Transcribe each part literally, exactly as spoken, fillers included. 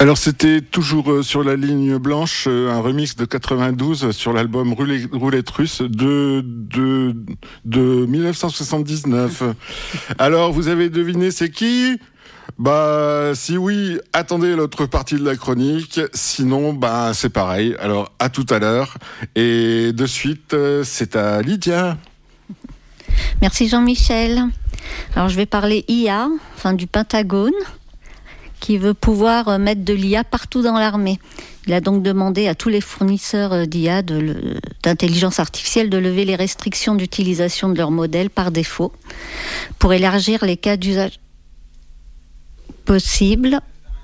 Alors c'était toujours euh, sur la ligne blanche, euh, un remix de quatre-vingt-douze sur l'album Roulette, Roulette russe de, de, de dix-neuf cent soixante-dix-neuf. Alors vous avez deviné c'est qui ? Bah si oui, attendez l'autre partie de la chronique, sinon bah c'est pareil. Alors à tout à l'heure et de suite euh, c'est à Lydia. Merci Jean-Michel. Alors je vais parler I A, enfin du Pentagone, qui veut pouvoir mettre de l'I A partout dans l'armée. Il a donc demandé à tous les fournisseurs d'I A, de le, d'intelligence artificielle, de lever les restrictions d'utilisation de leurs modèles par défaut pour élargir les cas d'usage possibles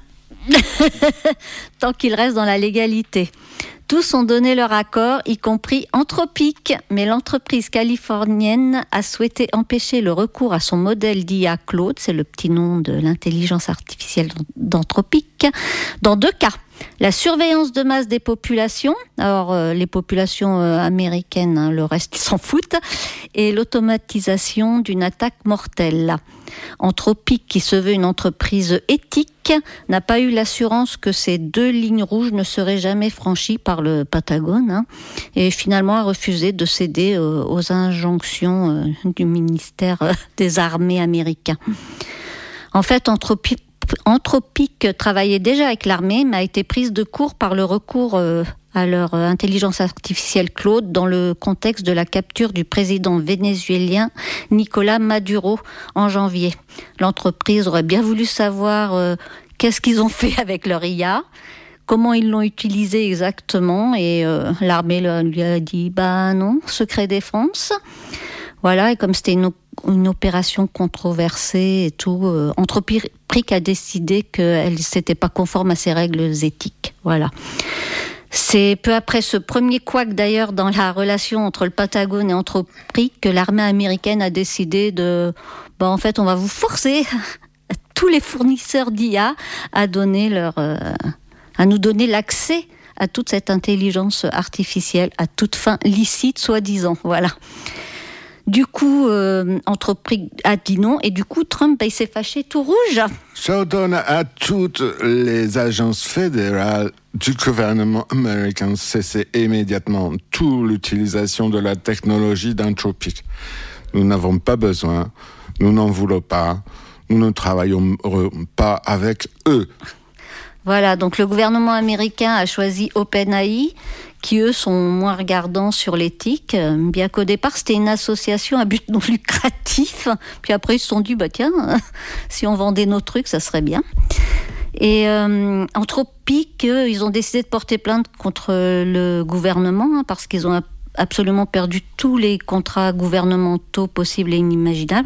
tant qu'ils restent dans la légalité. Tous ont donné leur accord, y compris Anthropic, mais l'entreprise californienne a souhaité empêcher le recours à son modèle d'I A Claude, c'est le petit nom de l'intelligence artificielle d'Anthropic, dans deux cas. La surveillance de masse des populations, alors euh, les populations euh, américaines, hein, le reste ils s'en foutent, et l'automatisation d'une attaque mortelle. Anthropic, qui se veut une entreprise éthique, n'a pas eu l'assurance que ces deux lignes rouges ne seraient jamais franchies par le Pentagone, hein, et finalement a refusé de céder euh, aux injonctions euh, du ministère euh, des Armées américain. En fait, Anthropic Anthropic travaillait déjà avec l'armée, mais a été prise de court par le recours euh, à leur intelligence artificielle Claude dans le contexte de la capture du président vénézuélien Nicolás Maduro en janvier. L'entreprise aurait bien voulu savoir euh, qu'est-ce qu'ils ont fait avec leur I A, comment ils l'ont utilisé exactement, et euh, l'armée lui a dit bah non, secret défense. Voilà, et comme c'était une, une opération controversée et tout, euh, Anthropic a décidé qu'elle ne s'était pas conforme à ses règles éthiques. Voilà. C'est peu après ce premier couac d'ailleurs dans la relation entre le Pentagone et Anthropic que l'armée américaine a décidé de, bah en fait, on va vous forcer tous les fournisseurs d'I A à donner leur, euh, à nous donner l'accès à toute cette intelligence artificielle à toute fin licite, soi-disant. Voilà. Du coup, euh, Anthropic a dit non, et du coup, Trump, bah, il s'est fâché tout rouge. J'ordonne à toutes les agences fédérales du gouvernement américain de cesser immédiatement toute l'utilisation de la technologie d'Anthropic. Nous n'avons pas besoin, nous n'en voulons pas, nous ne travaillons pas avec eux. Voilà, donc le gouvernement américain a choisi OpenAI, qui eux sont moins regardants sur l'éthique, bien qu'au départ c'était une association à but non lucratif, puis après ils se sont dit bah tiens, si on vendait nos trucs ça serait bien. Et euh, Anthropic, eux, ils ont décidé de porter plainte contre le gouvernement, hein, parce qu'ils ont absolument perdu tous les contrats gouvernementaux possibles et inimaginables.